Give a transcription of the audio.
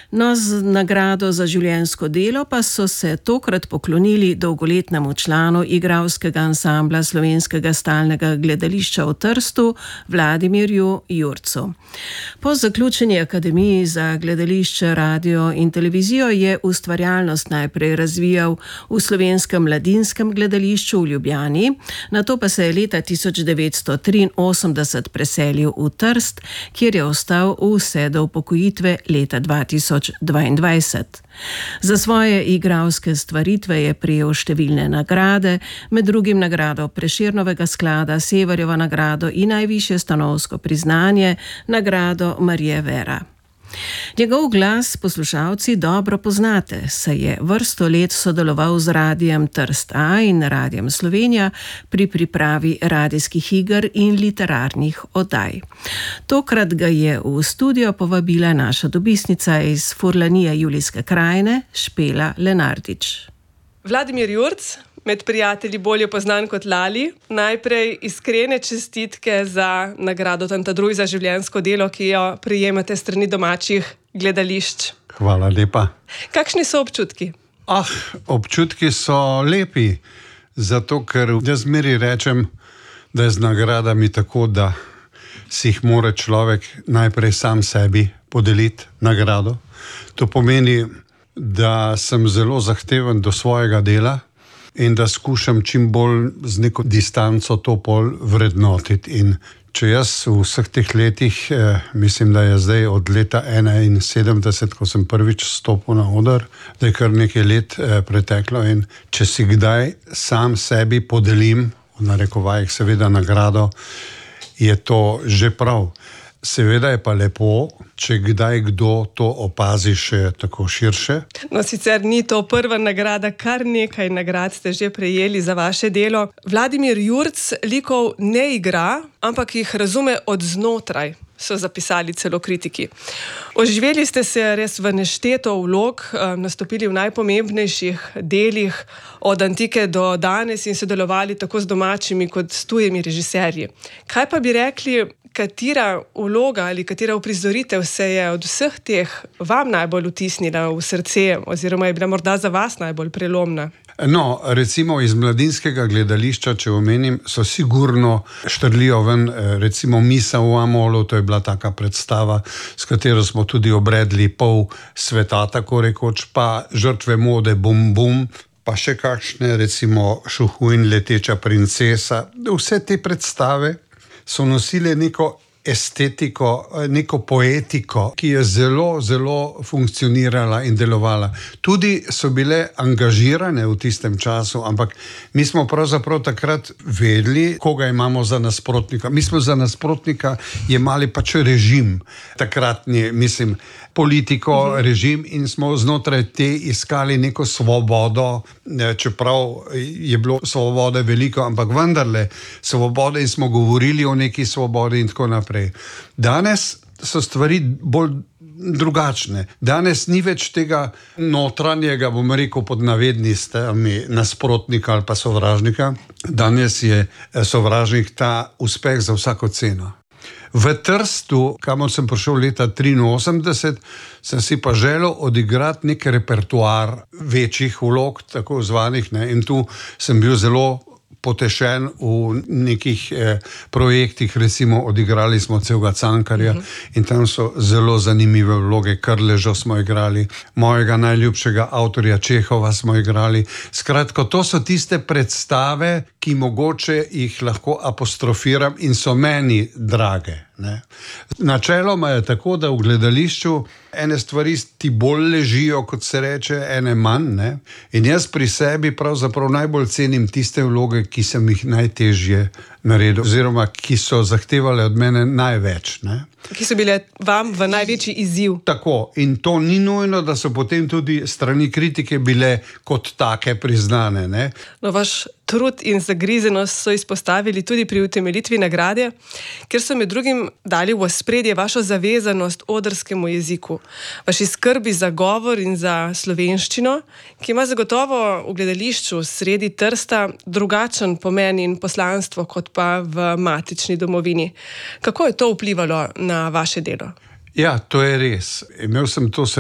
No, z nagrado za življenjsko delo pa so se tokrat poklonili dolgoletnemu članu igralskega ansambla Slovenskega stalnega gledališča v Trstu, Vladimirju Jurcu. Po zaključeni Akademiji za gledališče, radio in televizijo je ustvarjalnost najprej razvijal v Slovenskem mladinskem gledališču v Ljubljani, nato pa se je leta 1983 preselil v Trst, kjer je ostal vse do upokojitve leta 2022. Za svoje igralske stvaritve je prejel številne nagrade, med drugim nagrado Prešernovega sklada, Severjevo nagrado in najvišje stanovsko priznanje, nagrado Marije Vera. Njegov glas poslušalci dobro poznate, saj je vrsto let sodeloval z Radiem Trst A in Radiem Slovenija pri pripravi radijskih iger in literarnih oddaj. Tokrat ga je v studio povabila naša dopisnica iz Furlanije Julijske krajine, Špela Lenardič. Vladimir Jurc, med prijatelji bolje poznan kot Lali, najprej iskrene čestitke za nagrado Tantadruj za življenjsko delo, ki jo prejemate strani domačih gledališč. Hvala lepa. Kakšni so občutki? Občutki so lepi, zato ker jaz zmeraj rečem, da je z nagradami tako, da si jih mora človek najprej sam sebi podeliti nagrado. To pomeni, da sem zelo zahteven do svojega dela in da skušam čim bolj z neko distanco to pol vrednotiti. In če jaz v vseh teh letih, mislim, da je zdaj od leta 1971, ko sem prvič stopil na oder, da je kar nekaj let preteklo, in če si kdaj sam sebi podelim, v narekovajih seveda nagrado, je to že prav. Seveda je pa lepo, če kdaj kdo to opazi še tako širše. No, sicer ni to prva nagrada, kar nekaj nagrad ste že prejeli za vaše delo. Vladimir Jurc likov ne igra, ampak jih razume od znotraj, so zapisali celo kritiki. Oživeli ste se res v nešteto vlog, nastopili v najpomembnejših delih od antike do danes in sodelovali tako z domačimi kot s tujimi režiserji. Kaj pa bi rekli, katera vloga ali katera uprizoritev se je od vseh teh vam najbolj vtisnila v srce oziroma je bila morda za vas najbolj prelomna? No, recimo iz mladinskega gledališča, če omenim, so sigurno štrlijo ven, recimo Misa v Amolu, to je bila taka predstava, s katero smo tudi obredli pol sveta, tako rekoč, pa Žrtve mode, Bum Bum, pa še kakšne, recimo Šuhuin, Leteča princesa. Vse te predstave so nosile neko estetiko, neko poetiko, ki je zelo, zelo funkcionirala in delovala. Tudi so bile angažirane v tistem času, ampak mi smo pravzaprav takrat vedeli, koga imamo za nasprotnika. Mi smo za nasprotnika jemali pač režim, takratni, mislim, politiko, režim, in smo znotraj te iskali neko svobodo, čeprav je bilo svobode veliko, ampak vendarle svobode, in smo govorili o neki svobodi in tako naprej. Danes so stvari bolj drugačne. Danes ni več tega notranjega, bom rekel pod navednicami, nasprotnika ali pa sovražnika. Danes je sovražnik ta uspeh za vsako ceno. V Trstu, kamor sem prišel leta 1983, sem si pa želel odigrati nek repertoar večjih vlog, tako zvanih, ne, in tu sem bil zelo potešen v nekih projektih, recimo odigrali smo celega Cankarja in tam so zelo zanimive vloge. Krležo smo igrali, mojega najljubšega avtorja Čehova smo igrali. Skratka, to so tiste predstave, ki mogoče jih lahko apostrofiram in so meni drage, ne. Načeloma je tako, da v gledališču ene stvari ti bolj ležijo, kot se reče, ene manj, ne. In jaz pri sebi pravzaprav najbolj cenim tiste vloge, ki sem jih najtežje naredil, oziroma ki so zahtevale od mene največ, ne. Ki so bile vam v največji izziv. Tako, in to ni nujno, da so potem tudi strani kritike bile kot take priznane, ne. No, vaš trud in zagrizenost so izpostavili tudi pri utemeljitvi nagrade, ker so med drugim dali v ospredje vašo zavezanost odrskemu jeziku, vaši skrbi za govor in za slovenščino, ki ima zagotovo v gledališču sredi Trsta drugačen pomen in poslanstvo kot pa v matični domovini. Kako je to vplivalo na vaše delo? Ja, to je res. Imel sem to